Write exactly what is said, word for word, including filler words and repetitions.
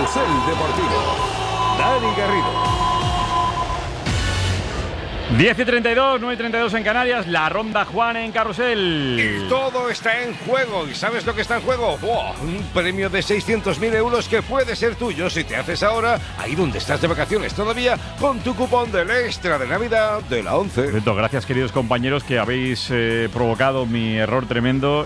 Carrusel Deportivo. Dani Garrido. diez y treinta y dos, nueve y treinta y dos en Canarias, la ronda Juan en Carrusel. Y todo está en juego. ¿Y sabes lo que está en juego? ¡Wow! Un premio de seiscientos mil euros que puede ser tuyo si te haces ahora, ahí donde estás de vacaciones todavía, con tu cupón del extra de Navidad de la once. Perfecto, gracias queridos compañeros que habéis eh, provocado mi error tremendo